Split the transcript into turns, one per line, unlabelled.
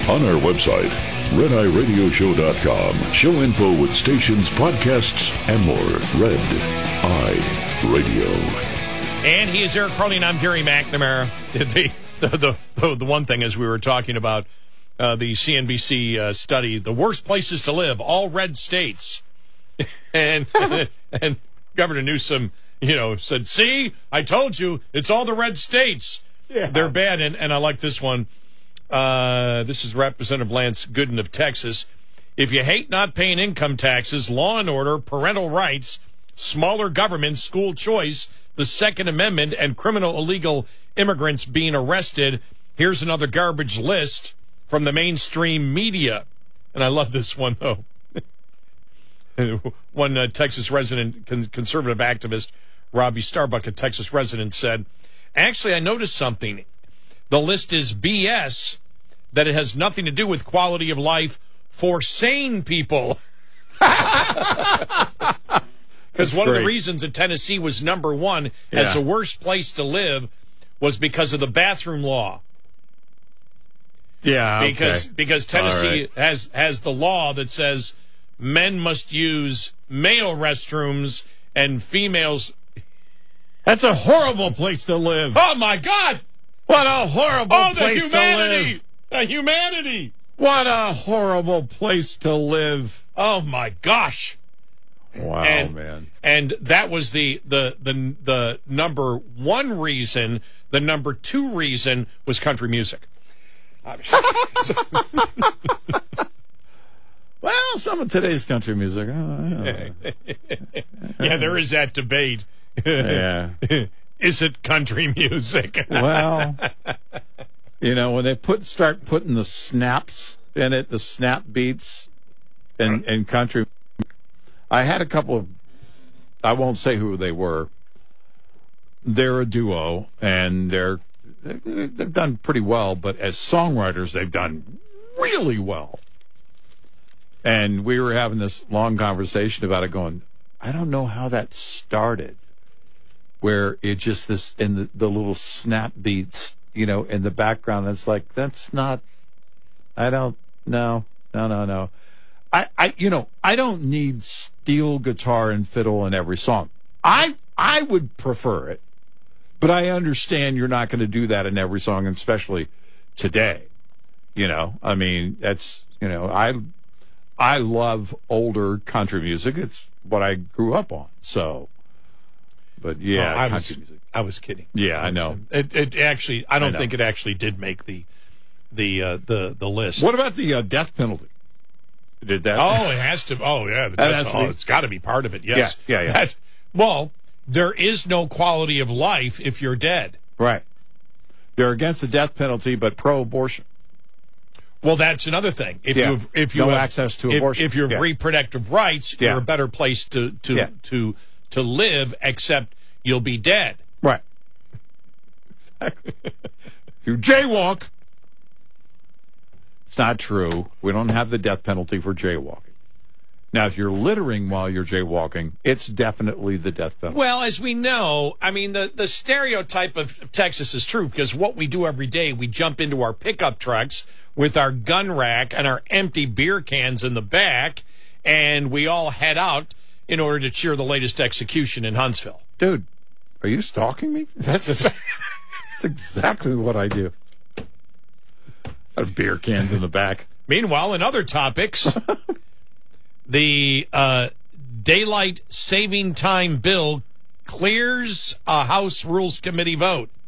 On our website, RedEyeRadioShow.com. Show info with stations, podcasts, and more. Red Eye Radio.
And he is Eric Carly, and I'm Gary McNamara. The one thing, as we were talking about the CNBC study, the worst places to live, all red states. and Governor Newsom, said, see, I told you, it's all the red states. Yeah. They're bad. And I like this one. This is Representative Lance Gooden of Texas. If you hate not paying income taxes, law and order, parental rights, smaller government, school choice, the Second Amendment, and criminal illegal immigrants being arrested, here's another garbage list from the mainstream media. And I love this one, though. One Texas resident, conservative activist, Robbie Starbuck, a Texas resident, said, actually, I noticed something. The list is BS, that it has nothing to do with quality of life for sane people. Because one of the reasons that Tennessee was number one as the worst place to live was because of the bathroom law.
Yeah,
because Tennessee has the law that says men must use male restrooms and females.
That's a horrible place to live.
Oh, my God.
What a horrible place to live.
The humanity.
What a horrible place to live.
Oh, my gosh.
Wow, man.
And that was the number one reason. The number two reason was country music.
Well, some of today's country music.
Yeah, there is that debate.
Yeah.
Is it country music?
Well, when they start putting the snaps in it, the snap beats and country. I had a couple of, I won't say who they were. They're a duo, and they've done pretty well, but as songwriters, they've done really well. And we were having this long conversation about it going, I don't know how that started, where it just this, in the little snap beats, in the background, it's like, that's not, I don't, no. I don't need steel guitar and fiddle in every song. I would prefer it, but I understand you're not going to do that in every song, especially today. I mean, that's, I love older country music. It's what I grew up on. So, but yeah, country music.
I was kidding.
Yeah, I know.
It actually, I don't think it actually did make the list.
What about the death penalty? Did that?
Oh, it has to. Oh, yeah. It's got to be part of it. Yes.
Yeah.
Well, there is no quality of life if you're dead.
Right. They're against the death penalty, but pro-abortion.
Well, that's another thing. If you
have
have
access to abortion,
if you have reproductive rights, you're a better place to live. Except you'll be dead.
Right. Exactly. If you jaywalk. It's not true. We don't have the death penalty for jaywalking. Now, if you're littering while you're jaywalking, it's definitely the death penalty.
Well, as we know, I mean, the stereotype of Texas is true, because what we do every day, we jump into our pickup trucks with our gun rack and our empty beer cans in the back, and we all head out in order to cheer the latest execution in Huntsville.
Dude, are you stalking me? That's exactly what I do. Beer cans in the back.
Meanwhile, in other topics, the Daylight Saving Time bill clears a House Rules Committee vote.